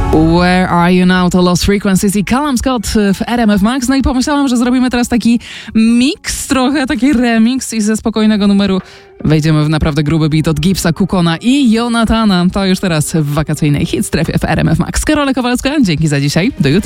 Where Are You Now to Lost Frequencies i Callum Scott w RMF Max. No i pomyślałam, że zrobimy teraz taki mix, trochę taki remix i ze spokojnego numeru wejdziemy w naprawdę gruby beat od Gipsa, Kukona i Jonathana. To już teraz w wakacyjnej hit strefie w RMF Max. Karola Kowalska, dzięki za dzisiaj. Do jutra.